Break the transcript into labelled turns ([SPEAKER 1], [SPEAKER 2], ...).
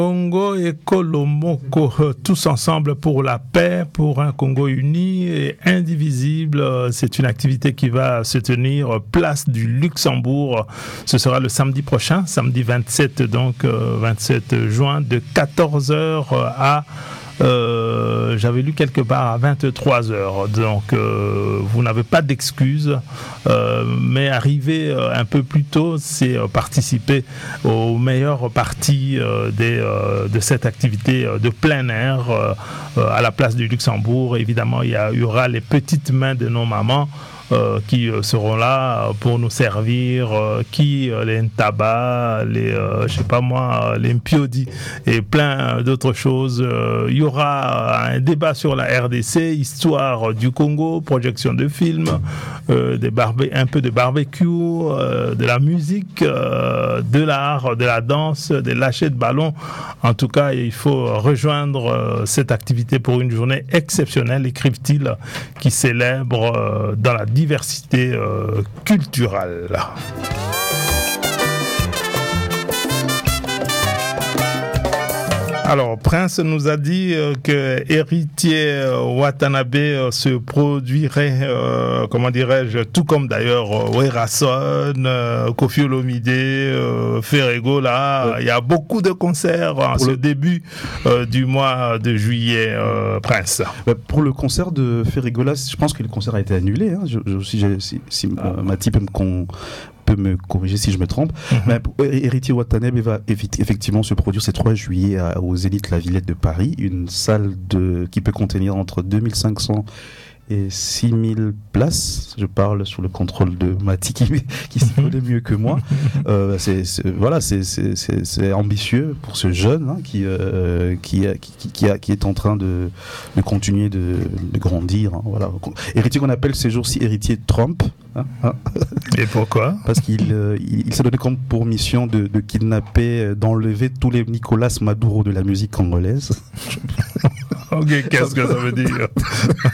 [SPEAKER 1] Congo et Kolomoko, tous ensemble pour la paix, pour un Congo uni et indivisible. C'est une activité qui va se tenir place du Luxembourg. Ce sera le samedi prochain, samedi 27, donc 27 juin, de 14h à j'avais lu quelque part à 23h, donc vous n'avez pas d'excuses, mais arriver un peu plus tôt, c'est participer aux meilleures parties de cette activité de plein air à la place du Luxembourg. Évidemment, il y aura les petites mains de nos mamans qui seront là pour nous servir, les ntaba, je sais pas moi, les mpiodi et plein d'autres choses. Il y aura un débat sur la RDC, histoire du Congo, projection de films, un peu de barbecue, de la musique, de l'art, de la danse, des lâchers de ballons. En tout cas, il faut rejoindre cette activité pour une journée exceptionnelle, écrivent-ils, qui célèbre dans la diversité culturelle. Alors, Prince nous a dit que Héritier Watanabe se produirait, comment dirais-je, tout comme d'ailleurs Werason, Koffi Olomide, Ferrego, là. Il y a beaucoup de concerts en ce début du mois de juillet, Prince.
[SPEAKER 2] Pour le concert de Ferrego, là, je pense que le concert a été annulé. Hein. Si Mati peut me corriger si je me trompe. Mais Héritier Watanabe va effectivement se produire ce 3 juillet au Zénith La Villette de Paris, une salle qui peut contenir entre 2500 et 6000 places. Je parle sous le contrôle de Mati qui s'y connaît mieux que moi. C'est ambitieux pour ce jeune qui est en train de continuer de grandir. Hein, voilà. Héritier qu'on appelle ces jours-ci héritier Trump.
[SPEAKER 1] Et pourquoi ?
[SPEAKER 2] Parce qu'il s'est donné comme pour mission de kidnapper, d'enlever tous les Nicolas Maduro de la musique congolaise.
[SPEAKER 1] Ok, qu'est-ce que ça veut dire ?